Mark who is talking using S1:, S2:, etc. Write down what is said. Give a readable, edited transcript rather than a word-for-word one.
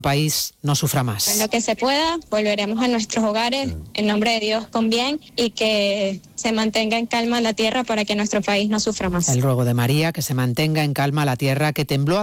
S1: país no sufra más.
S2: En lo que se pueda, volveremos a nuestros hogares, en nombre de Dios, con bien, y que se mantenga en calma la tierra para que nuestro país no sufra más.
S1: El ruego de María, que se mantenga en calma la tierra que tembló